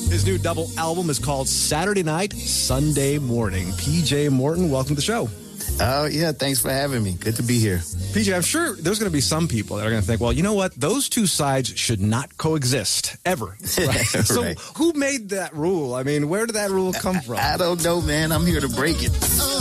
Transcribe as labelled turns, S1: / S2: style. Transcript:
S1: His new double album is called Saturday Night, Sunday Morning. PJ Morton, welcome to the show.
S2: Oh, yeah. Thanks for having me. Good to be here.
S1: PJ, I'm sure there's going to be some people that are going to think, well, you know what? Those two sides should not coexist ever. Right? So
S2: Right.
S1: who made that rule? I mean, where did that rule come from?
S2: I don't know, man. I'm here to break it.